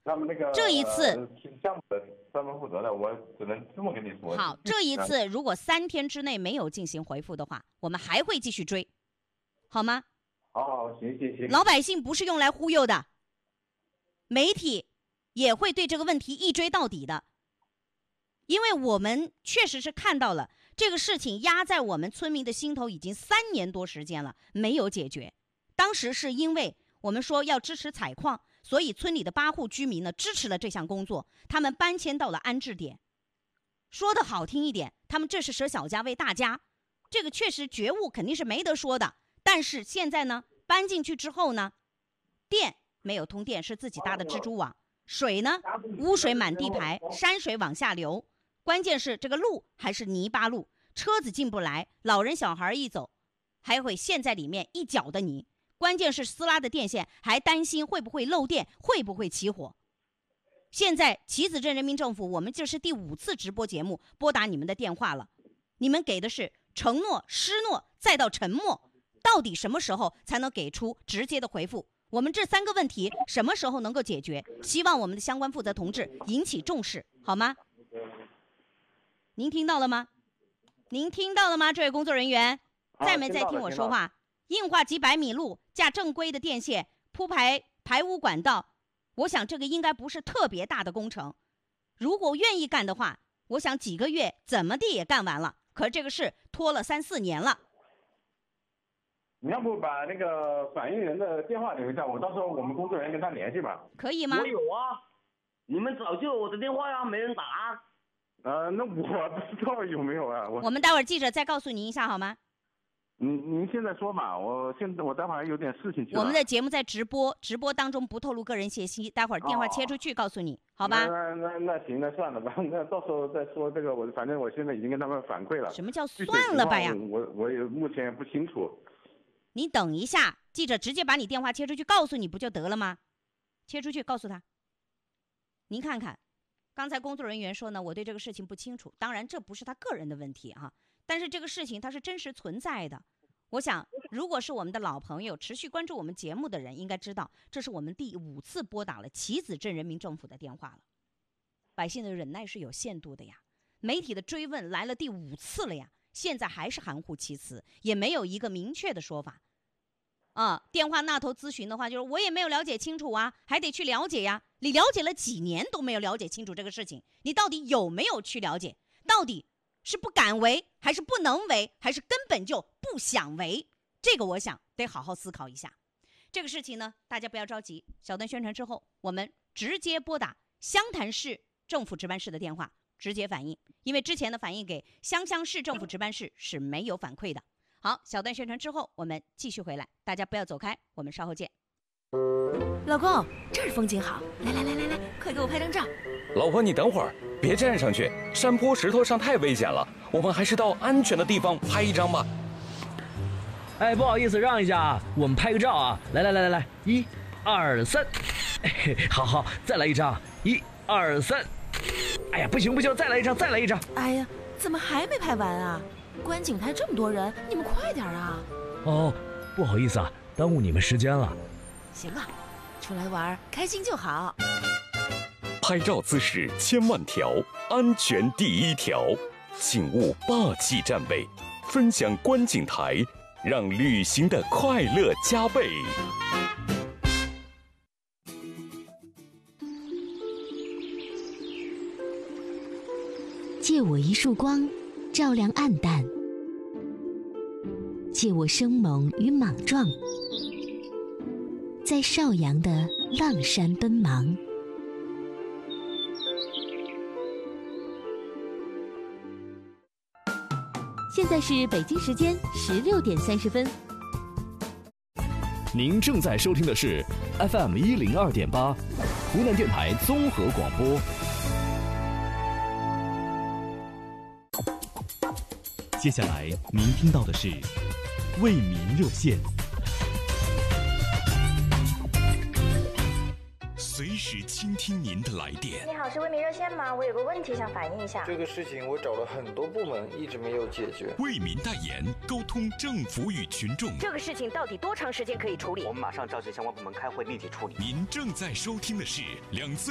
他们那个这一次项目的专门负责的，我只能这么跟你说。 好，这一次如果3天之内没有进行回复的话，我们还会继续追，好吗？ 好，行。 老百姓不是用来忽悠的，媒体也会对这个问题一追到底的，因为我们确实是看到了这个事情压在我们村民的心头已经3年多时间了，没有解决。当时是因为我们说要支持采矿，所以村里的8户居民呢支持了这项工作，他们搬迁到了安置点。说的好听一点，他们这是舍小家为大家，这个确实觉悟肯定是没得说的。但是现在呢，搬进去之后呢，电没有通电，是自己搭的蜘蛛网，水呢污水满地排，山水往下流，关键是这个路还是泥巴路，车子进不来，老人小孩一走还会陷在里面一脚的泥，关键是撕拉的电线，还担心会不会漏电，会不会起火。现在棋子镇人民政府，我们这是第5次直播节目拨打你们的电话了，你们给的是承诺、失诺，再到沉默，到底什么时候才能给出直接的回复？我们这3个问题什么时候能够解决？希望我们的相关负责同志引起重视，好吗？您听到了吗？您听到了吗？这位工作人员，在没在听我说话？硬化几百米路，架正规的电线，铺排污管道，我想这个应该不是特别大的工程。如果愿意干的话，我想几个月怎么地也干完了。可是这个事拖了3、4年了。 你要不把那个反映人的电话留一下，我到时候我们工作人员跟他联系吧。 可以吗？ 我有啊，你们早就有我的电话呀，没人打。 那我不知道有没有啊。 我们待会儿记者再告诉您一下好吗？ 您现在说吧，我待会儿还有点事情去了。 我们的节目在直播当中不透露个人信息，待会儿电话切出去告诉你，好吧？ 那行，那算了吧，那到时候再说这个。反正我现在已经跟他们反馈了。 什么叫算了吧呀？ 我也目前不清楚。 你等一下，记者直接把你电话切出去告诉你不就得了吗？切出去告诉他。您看看，刚才工作人员说呢，我对这个事情不清楚。当然这不是他个人的问题啊，但是这个事情它是真实存在的。我想如果是我们的老朋友，持续关注我们节目的人应该知道，这是我们第5次拨打了棋子镇人民政府的电话了。百姓的忍耐是有限度的呀，媒体的追问来了第5次了呀，现在还是含糊其辞，也没有一个明确的说法。电话那头咨询的话，就是我也没有了解清楚啊，还得去了解呀。你了解了几年都没有了解清楚这个事情，你到底有没有去了解？到底是不敢为，还是不能为，还是根本就不想为？这个我想得好好思考一下。这个事情呢，大家不要着急，小段宣传之后，我们直接拨打湘潭市政府值班室的电话，直接反映，因为之前的反映给湘市政府值班室是没有反馈的。好，小段宣传之后，我们继续回来，大家不要走开，我们稍后见。 老公，这儿风景好，来，快给我拍张照。 老婆，你等会儿，别站上去，山坡石头上太危险了，我们还是到安全的地方拍一张吧。 哎，不好意思，让一下啊，我们拍个照啊！来，1、2、3，好，再来一张，1、2、3。哎呀，不行，再来一张。 哎呀，怎么还没拍完啊？观景台这么多人，你们快点啊！ 哦，不好意思啊，耽误你们时间了。 行了，出来玩开心就好。 拍照姿势千万条，安全第1条，请勿霸气站位，分享观景台，让旅行的快乐加倍。 借我一束光，照亮暗淡；借我生猛与莽撞，在邵阳的浪山奔忙。现在是北京时间16点30分。 您正在收听的是 FM 102.8，湖南电台综合广播。接下来您听到的是为民热线。 随时倾听您的来电。 你好，是为民热线吗？我有个问题想反映一下。 这个事情我找了很多部门，一直没有解决。 为民代言，沟通政府与群众。 这个事情到底多长时间可以处理？ 我们马上召集相关部门开会，立即处理。 您正在收听的是2次